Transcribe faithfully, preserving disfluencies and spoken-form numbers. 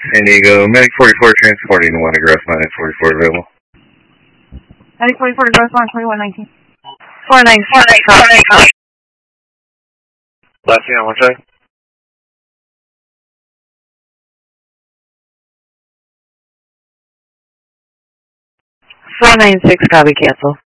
San Diego, Medic forty-four transporting to one address, minus forty-four available. Medic forty-four, address line twenty-one nineteen. four nine four nine four nine. Last thing on one side. four nine six, copy, cancel.